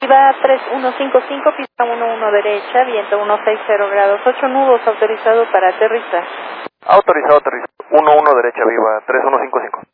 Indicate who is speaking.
Speaker 1: Viva 3155, pista 11 derecha, viento 160 grados, 8 nudos, autorizado para aterrizar.
Speaker 2: Autorizado, 11 derecha, Viva 3155.